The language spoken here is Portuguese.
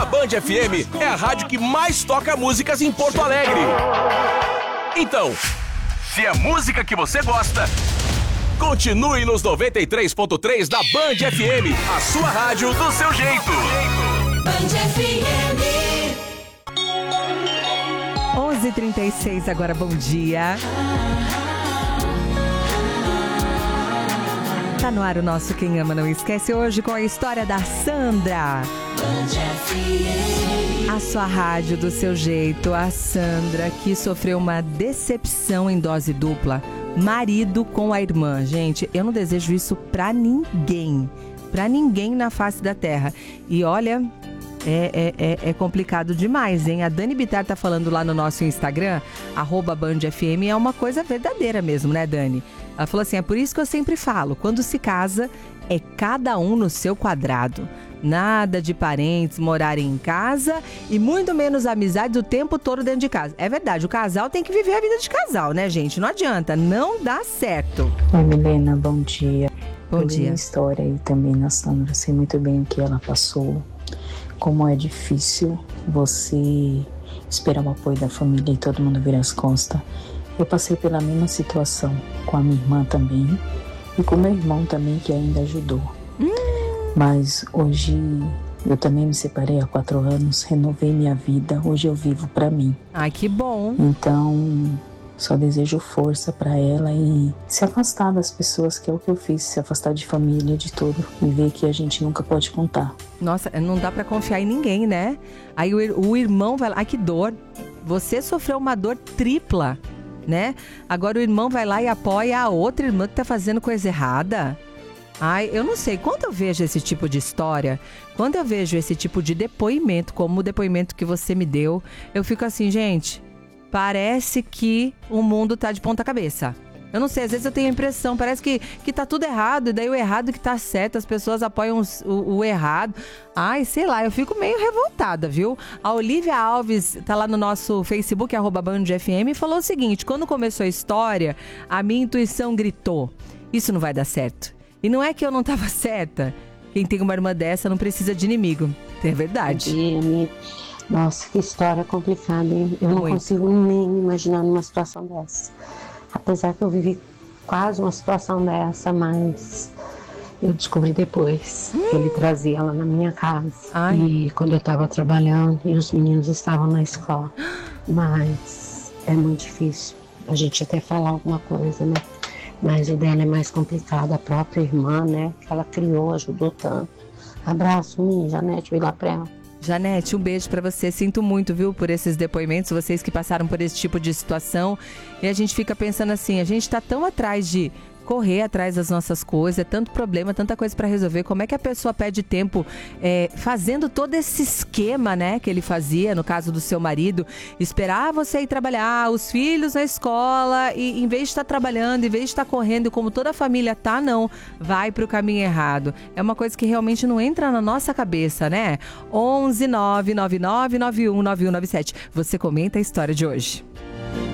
A Band FM é a rádio que mais toca músicas em Porto Alegre. Então, se é música que você gosta, continue nos 93.3 da Band FM, a sua rádio do seu jeito. Band FM. 11h36, agora bom dia. Tá no ar o nosso Quem Ama Não Esquece, hoje com a história da Sandra. A sua rádio do seu jeito, a Sandra, que sofreu uma decepção em dose dupla. Marido com a irmã. Gente, eu não desejo isso pra ninguém na face da terra. E olha, é complicado demais, hein? A Dani Bittar tá falando lá no nosso Instagram, @BandFM, é uma coisa verdadeira mesmo, né, Dani? Ela falou assim, é por isso que eu sempre falo, quando se casa, é cada um no seu quadrado. Nada de parentes morarem em casa e muito menos amizades o tempo todo dentro de casa. É verdade, o casal tem que viver a vida de casal, né, gente? Não adianta, não dá certo. Oi, Milena, bom dia. Bom dia. Minha história aí também na Sandra, sei muito bem o que ela passou, como é difícil você esperar o apoio da família e todo mundo virar as costas. Eu passei pela mesma situação com a minha irmã também e com meu irmão também, que ainda ajudou. Mas hoje eu também me separei há 4 anos, renovei minha vida, hoje eu vivo pra mim. Ai, que bom. Então, só desejo força pra ela e se afastar das pessoas, que é o que eu fiz, se afastar de família, de tudo, e ver que a gente nunca pode contar. Nossa, não dá pra confiar em ninguém, né? Aí o irmão vai lá, ai que dor, você sofreu uma dor tripla, né? Agora o irmão vai lá e apoia a outra irmã que tá fazendo coisa errada. Ai, eu não sei, quando eu vejo esse tipo de história, quando eu vejo esse tipo de depoimento, como o depoimento que você me deu, eu fico assim, gente, parece que o mundo tá de ponta cabeça. Eu não sei, às vezes eu tenho a impressão, parece que tá tudo errado, e daí o errado que tá certo, as pessoas apoiam o errado. Ai, sei lá, eu fico meio revoltada, viu? A Olivia Alves tá lá no nosso Facebook, @BandFM, e falou o seguinte, quando começou a história, a minha intuição gritou, isso não vai dar certo. E não é que eu não tava certa. Quem tem uma irmã dessa não precisa de inimigo. É verdade. Nossa, que história complicada, hein? Eu não consigo nem imaginar numa situação dessa. Apesar que eu vivi quase uma situação dessa, mas eu descobri depois que ele trazia ela na minha casa. Ai. E quando eu estava trabalhando e os meninos estavam na escola. Mas é muito difícil a gente até falar alguma coisa, né? Mas o dela é mais complicado, a própria irmã, né? Que ela criou, ajudou tanto. Abraço, minha Janete, vou ir lá pra ela. Janete, um beijo pra você. Sinto muito, viu, por esses depoimentos, vocês que passaram por esse tipo de situação. E a gente fica pensando assim, a gente tá tão atrás de correr atrás das nossas coisas, é tanto problema, tanta coisa pra resolver. Como é que a pessoa perde tempo fazendo todo esse esquema, né, que ele fazia, no caso do seu marido, esperar você ir trabalhar, os filhos na escola, e em vez de estar trabalhando, em vez de estar correndo, como toda a família tá, não, vai pro caminho errado. É uma coisa que realmente não entra na nossa cabeça, né? 11 999 91 9197. Você comenta a história de hoje.